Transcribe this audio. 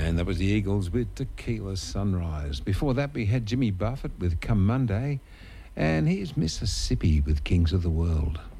And that was the Eagles with Tequila Sunrise. Before that, we had Jimmy Buffett with Come Monday. And here's Mississippi with Kings of the World.